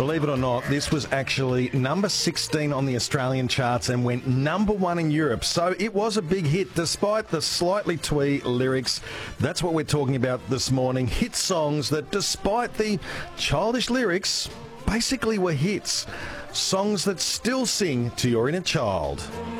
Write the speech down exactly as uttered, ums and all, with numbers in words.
Believe it or not, this was actually number sixteen on the Australian charts and went number one in Europe. So it was a big hit despite the slightly twee lyrics. That's what we're talking about this morning. Hit songs that, despite the childish lyrics, basically were hits. Songs that still sing to your inner child.